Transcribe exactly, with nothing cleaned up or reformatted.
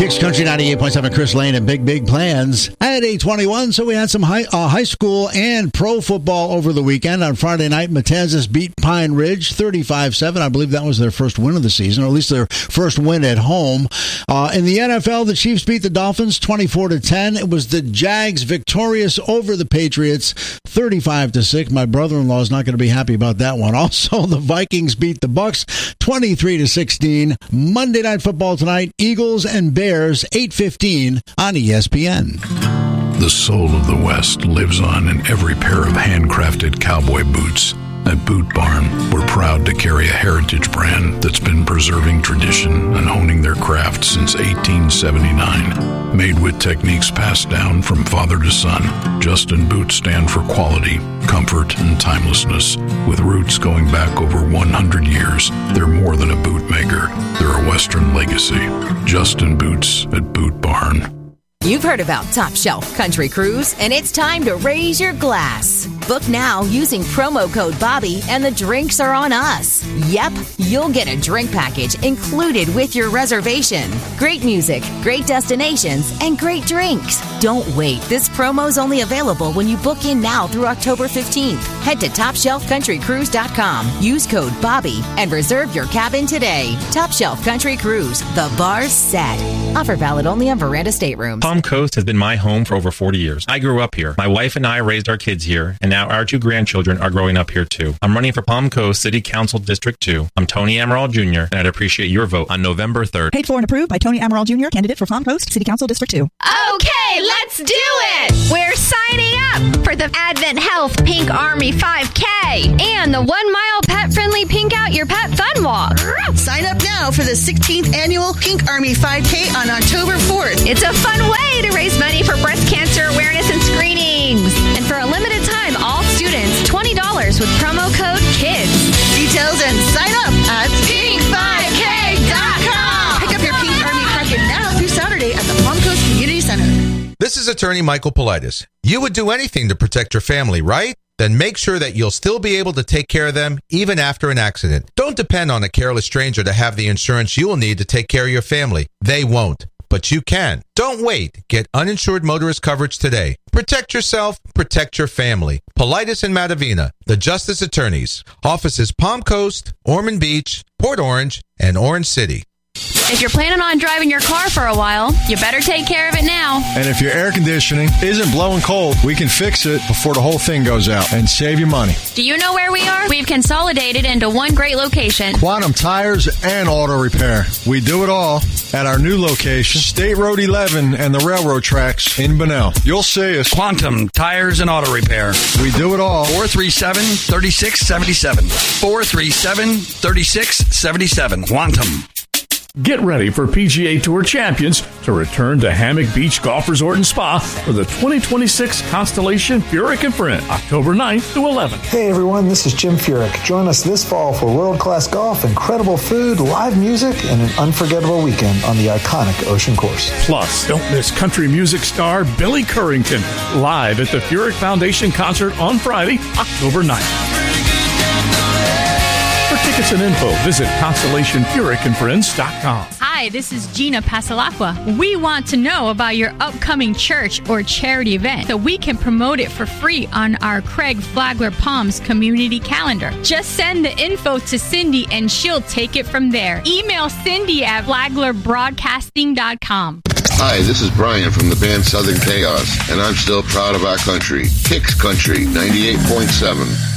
Kicks Country ninety-eight point seven, Chris Lane and Big, Big Plans at eight twenty-one. So we had some high, uh, high school and pro football over the weekend. On Friday night, Matanzas beat Pine Ridge thirty-five seven. I believe that was their first win of the season, or at least their first win at home. Uh, in the N F L, the Chiefs beat the Dolphins twenty-four to ten. It was the Jags victorious over the Patriots thirty-five to six. My brother-in-law is not going to be happy about that one. Also, the Vikings beat the Bucks twenty-three to sixteen. Monday Night Football tonight, Eagles and Bears, eight fifteen on E S P N. The soul of the West lives on in every pair of handcrafted cowboy boots. At Boot Barn, we're proud to carry a heritage brand that's been preserving tradition and honing their craft since eighteen seventy-nine. Made with techniques passed down from father to son, Justin boots stand for quality, comfort, and timelessness. With roots going back over one hundred years, they're more than a boot maker. They're a Western legacy. Justin Boots at Boot Barn. You've heard about Top Shelf Country Cruise, and it's time to raise your glass. Book now using promo code Bobby, and the drinks are on us. Yep, you'll get a drink package included with your reservation. Great music, great destinations, and great drinks. Don't wait. This promo's only available when you book in now through October fifteenth. Head to top shelf country cruise dot com. Use code Bobby and reserve your cabin today. Top Shelf Country Cruise. The bar's set. Offer valid only on Veranda staterooms. Palm Coast has been my home for over forty years. I grew up here. My wife and I raised our kids here, and now our two grandchildren are growing up here too. I'm running for Palm Coast City Council District two. I'm Tony Amaral Junior, and I'd appreciate your vote on November third. Paid for and approved by Tony Amaral Junior, candidate for Palm Coast City Council District two. Okay, let's do it! We're signing up for the Advent Health Pink Army five K and the one-mile pet-friendly Pink Out Your Pet Fun Walk. Sign up now for the sixteenth Annual Pink Army five K on October fourth. It's a fun way to raise money for breast cancer awareness and screenings. And for a limited time, all students, twenty dollars with promo code KIDS. Details and sign up at pink five k dot com. Pick up your Pink Army packet now through Saturday at the Palm Coast Community Center. This is attorney Michael Politis. You would do anything to protect your family, right? Then make sure that you'll still be able to take care of them even after an accident. Don't depend on a careless stranger to have the insurance you will need to take care of your family. They won't, but you can. Don't wait. Get uninsured motorist coverage today. Protect yourself, protect your family. Politis and Matavina, the Justice Attorneys. Offices Palm Coast, Ormond Beach, Port Orange, and Orange City. If you're planning on driving your car for a while, you better take care of it now. And if your air conditioning isn't blowing cold, we can fix it before the whole thing goes out and save you money. Do you know where we are? We've consolidated into one great location. Quantum Tires and Auto Repair. We do it all at our new location, State Road eleven and the railroad tracks in Bunnell. You'll see us. Quantum Tires and Auto Repair. We do it all. four three seven, three six seven seven. four three seven, three six seven seven. Quantum. Get ready for P G A Tour champions to return to Hammock Beach Golf Resort and Spa for the twenty twenty-six Constellation Furyk and Friend, October ninth to eleventh. Hey everyone, this is Jim Furyk. Join us this fall for world-class golf, incredible food, live music, and an unforgettable weekend on the iconic Ocean Course. Plus, don't miss country music star Billy Currington live at the Furyk Foundation concert on Friday, October ninth. For tickets and info, visit constellation furyk and friends dot com. Hi, this is Gina Pasalacqua. We want to know about your upcoming church or charity event so we can promote it for free on our Craig Flagler Palms community calendar. Just send the info to Cindy and she'll take it from there. Email Cindy at flagler broadcasting dot com. Hi, this is Brian from the band Southern Chaos, and I'm still proud of our country. Kicks Country ninety-eight point seven.